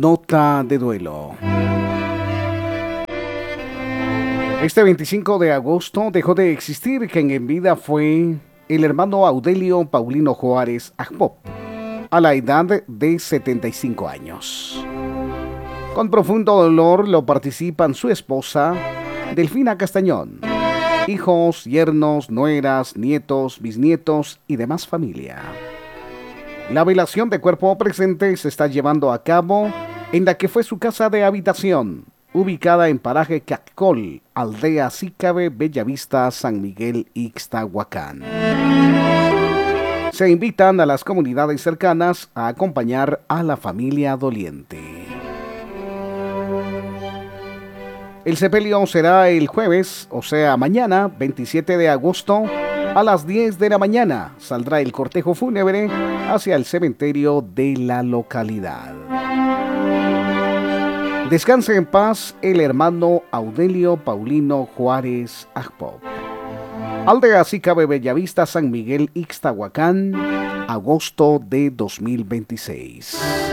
Nota de duelo. Este 25 de agosto dejó de existir quien en vida fue el hermano Audelio Paulino Juárez Agpop, a la edad de 75 años. Con profundo dolor lo participan su esposa, Delfina Castañón, hijos, yernos, nueras, nietos, bisnietos y demás familia. La velación de cuerpo presente se está llevando a cabo en la que fue su casa de habitación, ubicada en paraje Cacol, aldea Sícabe, Bellavista, San Miguel, Ixtahuacán. Se invitan a las comunidades cercanas a acompañar a la familia doliente. El sepelio será el jueves, o sea mañana, 27 de agosto, a las 10 de la mañana. Saldrá el cortejo fúnebre hacia el cementerio de la localidad. Descanse en paz el hermano Audelio Paulino Juárez Agpop. Aldea Sícabe, Bellavista, San Miguel, Ixtahuacán, agosto de 2026.